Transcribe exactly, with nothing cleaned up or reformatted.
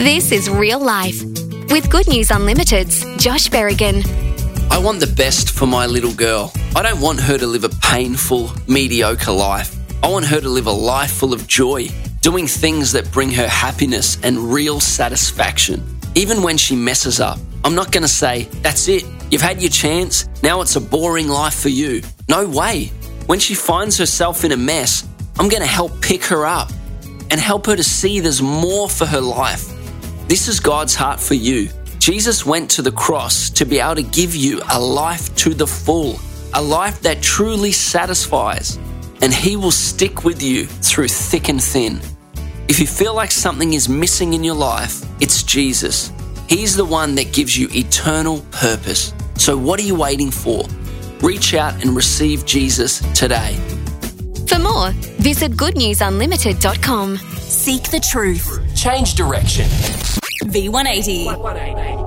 This is Real Life with Good News Unlimited's Josh Berrigan. I want the best for my little girl. I don't want her to live a painful, mediocre life. I want her to live a life full of joy, doing things that bring her happiness and real satisfaction. Even when she messes up, I'm not going to say, that's it, you've had your chance, now it's a boring life for you. No way. When she finds herself in a mess, I'm going to help pick her up and help her to see there's more for her life. This is God's heart for you. Jesus went to the cross to be able to give you a life to the full, a life that truly satisfies, and He will stick with you through thick and thin. If you feel like something is missing in your life, it's Jesus. He's the one that gives you eternal purpose. So what are you waiting for? Reach out and receive Jesus today. For more, visit good news unlimited dot com. Seek the truth. Change direction. V one eighty. one eighty.